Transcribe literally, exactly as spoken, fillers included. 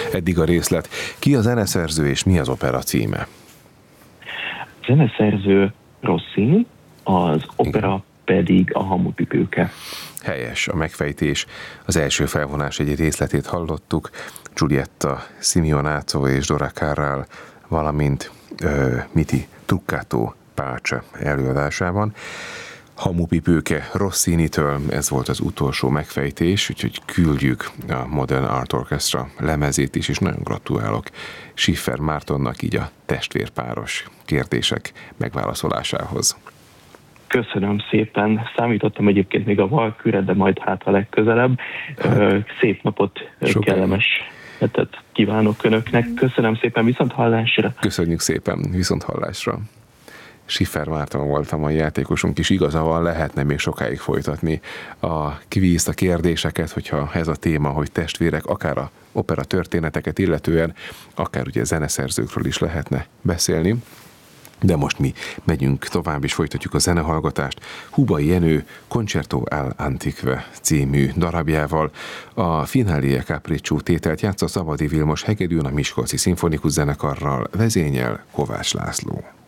eddig a részlet. Ki a zeneszerző és mi az opera címe? A zeneszerző Rossini, az opera Igen. pedig a Hamupipőke. Helyes a megfejtés. Az első felvonás egy részletét hallottuk, Giulietta Simeonato és Dora Carrral, valamint ö, Miti Truccato Pace előadásában. Hamupipőke Rossinitől, ez volt az utolsó megfejtés, úgyhogy küldjük a Modern Art Orchestra lemezét is, és nagyon gratulálok Schiffer Mártonnak így a testvérpáros kérdések megválaszolásához. Köszönöm szépen. Számítottam egyébként még a Valküre, de majd hát a legközelebb. Hát, szép napot, kellemes hetet kívánok Önöknek. Köszönöm szépen, viszont hallásra. Köszönjük szépen, viszont hallásra. Schiffer Márton volt a mai játékosunk, és igaza van, lehetne még sokáig folytatni a kvízt, a kérdéseket, hogyha ez a téma, hogy testvérek, akár a opera történeteket illetően, akár ugye zeneszerzőkről is lehetne beszélni. De most mi megyünk tovább, és folytatjuk a zenehallgatást Hubai Jenő Concerto all'Antique című darabjával. A Finale Capriccio tételt játsza Szabadi Vilmos hegedűn a Miskolci Szimfonikus Zenekarral, vezényel Kovács László.